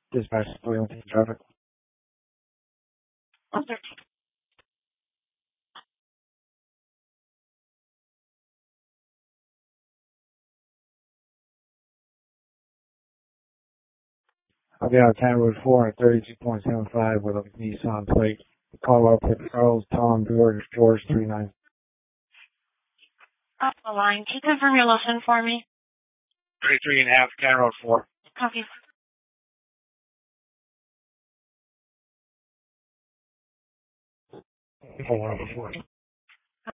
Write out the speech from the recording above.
Dispatch 313 traffic. Okay. I'll be out Town Road 4 at 32.75 with a Nissan plate. Colorado for Charles Tom George 39. Off the line. Can you confirm your location for me? 33.5 Town Road 4. Copy. Hold on before.